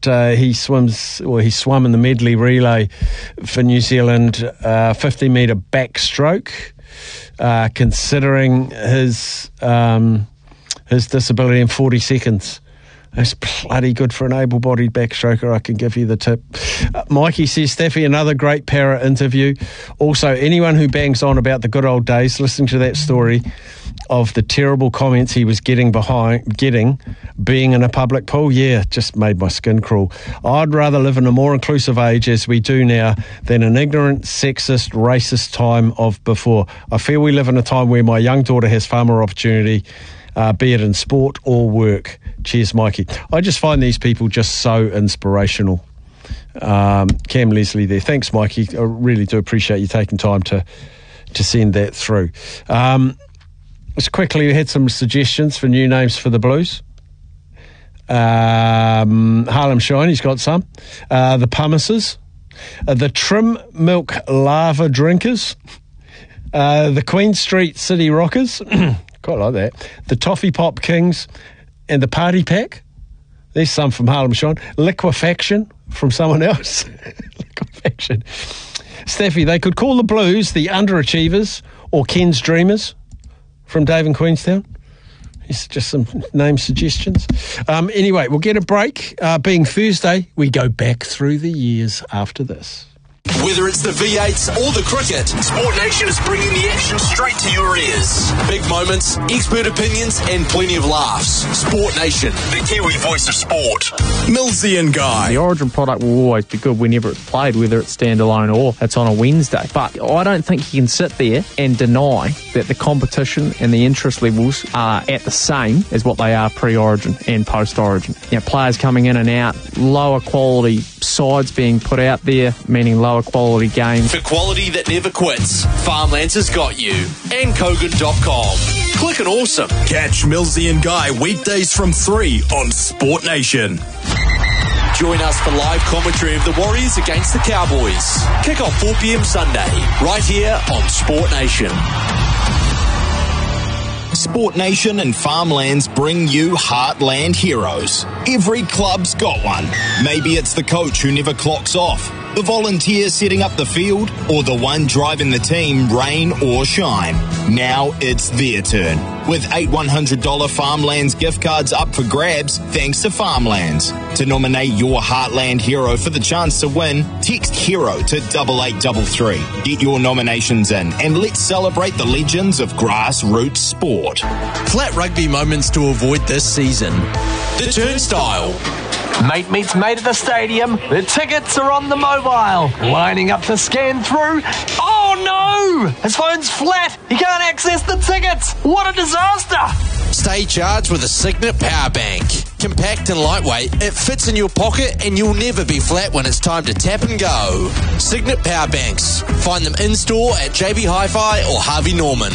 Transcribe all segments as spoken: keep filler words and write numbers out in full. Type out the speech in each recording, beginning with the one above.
uh, he swims, or he swum in the medley relay for New Zealand, uh, fifty metre backstroke, uh, considering his um, his disability in forty seconds. That's bloody good for an able-bodied backstroker, I can give you the tip. Uh, Mikey says, Staffy, another great para interview. Also, anyone who bangs on about the good old days, listening to that story of the terrible comments he was getting behind, getting being in a public pool, yeah, just made my skin crawl. I'd rather live in a more inclusive age, as we do now, than an ignorant, sexist, racist time of before. I feel we live in a time where my young daughter has far more opportunity, Uh, be it in sport or work. Cheers, Mikey. I just find these people just so inspirational. Um, Cam Leslie there. Thanks, Mikey. I really do appreciate you taking time to to send that through. Um, just quickly, we had some suggestions for new names for the Blues. Um, Harlem Shine, he's got some. Uh, the Pumices. Uh, the Trim Milk Lava Drinkers. Uh, the Queen Street City Rockers. Quite like that. The Toffee Pop Kings and the Party Pack. There's some from Harlem Shine. Liquefaction from someone else. Liquefaction. Staffy, they could call the Blues the Underachievers or Ken's Dreamers from Dave in Queenstown. It's just some name suggestions. Um, anyway, we'll get a break. Uh, being Thursday, we go back through the years after this. Whether it's the V eights or the cricket, Sport Nation is bringing the action straight to your ears. Big moments, expert opinions, and plenty of laughs. Sport Nation, the Kiwi voice of sport. Millsy and Guy. The Origin product will always be good whenever it's played, whether it's standalone or it's on a Wednesday. But I don't think you can sit there and deny that the competition and the interest levels are at the same as what they are pre-Origin and post-Origin. You know, players coming in and out, lower quality sides being put out there, meaning lower quality games. For quality that never quits, Farmlands has got you. And Kogan dot com. Click and awesome. Catch Millsy and Guy weekdays from three on Sport Nation. Join us for live commentary of the Warriors against the Cowboys. Kick off four p.m. Sunday, right here on Sport Nation. Sport Nation and Farmlands bring you Heartland Heroes. Every club's got one. Maybe it's the coach who never clocks off, the volunteer setting up the field, or the one driving the team, rain or shine. Now it's their turn. With eight one hundred dollars Farmlands gift cards up for grabs, thanks to Farmlands. To nominate your Heartland hero for the chance to win, text HERO to double eight double three. Get your nominations in and let's celebrate the legends of grassroots sport. Flat rugby moments to avoid this season. The Turnstile. Mate meets mate at the stadium. The tickets are on the mobile. Lining up to scan through. Oh no! His phone's flat. He can't access the tickets. What a disaster! Stay charged with a Signet Power Bank. Compact and lightweight, it fits in your pocket and you'll never be flat when it's time to tap and go. Signet Power Banks. Find them in-store at J B Hi-Fi or Harvey Norman.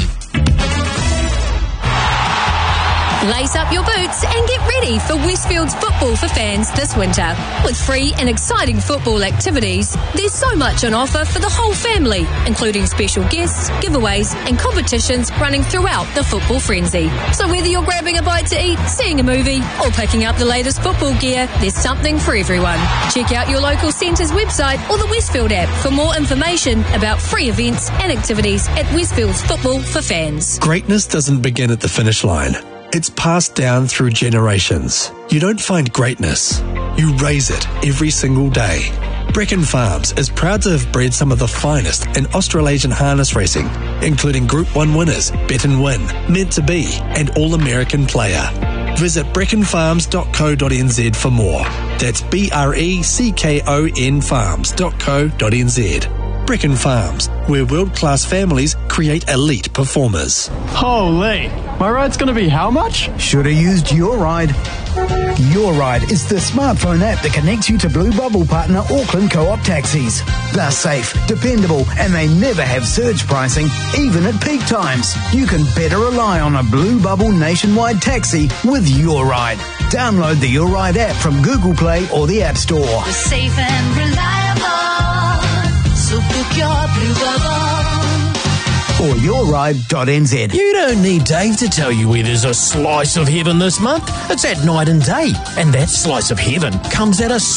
Lace up your boots and get ready for Westfield's Football for Fans this winter. With free and exciting football activities, there's so much on offer for the whole family, including special guests, giveaways and competitions running throughout the football frenzy. So whether you're grabbing a bite to eat, seeing a movie or picking up the latest football gear, there's something for everyone. Check out your local centre's website or the Westfield app for more information about free events and activities at Westfield's Football for Fans. Greatness doesn't begin at the finish line. It's passed down through generations. You don't find greatness. You raise it every single day. Brecon Farms is proud to have bred some of the finest in Australasian harness racing, including Group one winners, Bet and Win, Meant to Be, and All-American Player. Visit brecon farms dot co dot n z for more. That's B R E C K O N farms dot co dot n z. Brecon Farms, where world-class families create elite performers. Holy, my ride's going to be how much? Should have used Your Ride. Your Ride is the smartphone app that connects you to Blue Bubble partner Auckland Co-op taxis. They're safe, dependable, and they never have surge pricing, even at peak times. You can better rely on a Blue Bubble nationwide taxi with Your Ride. Download the Your Ride app from Google Play or the App Store. We're safe and reliable, so book your Blue Bubble. Or your ride dot n z. You don't need Dave to tell you where there's a slice of heaven this month. It's at Night and Day, and that slice of heaven comes at a